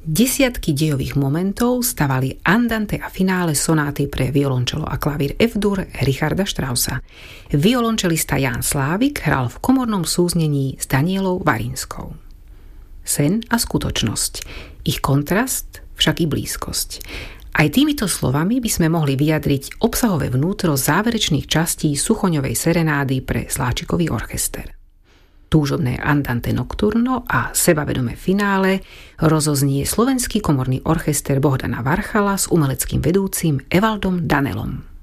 Desiatky dejových momentov stavali andante a finále sonáty pre violončelo a klavír F-dur Richarda Straussa. Violončelista Ján Slávik hral v komornom súznení s Danielou Varinskou. Sen a skutočnosť, ich kontrast, však i blízkosť. Aj týmito slovami by sme mohli vyjadriť obsahové vnútro záverečných častí Suchoňovej serenády pre Sláčikový orchester. Túžobné andante nocturno a sebavedomé finále rozoznie Slovenský komorný orchester Bohdana Varchala s umeleckým vedúcim Evaldom Danelom.